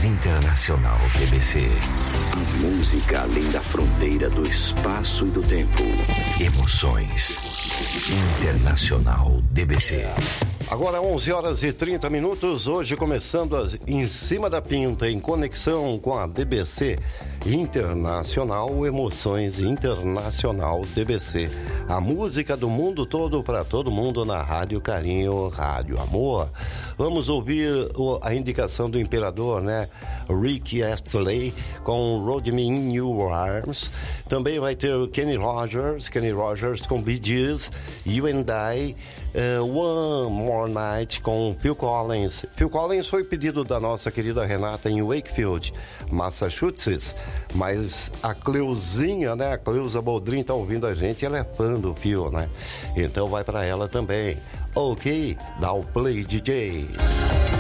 Internacional DBC. A música além da fronteira do espaço e do tempo. Emoções. Internacional DBC. Agora 11 horas e 30 minutos, hoje começando em cima da pinta, em conexão com a DBC Internacional, Emoções Internacional DBC. A música do mundo todo para todo mundo na Rádio Carinho, Rádio Amor. Vamos ouvir a indicação do imperador, né? Rick Astley com Roll Me In Your Arms. Também vai ter o Kenny Rogers com Bee Gees, You and I, One More Night com Phil Collins. Phil Collins foi pedido da nossa querida Renata em Wakefield, Massachusetts, mas a Cleuzinha, né? A Cleusa Boldrin tá ouvindo a gente, ela é fã do Phil, né? Então vai para ela também. Ok, dá o play, DJ.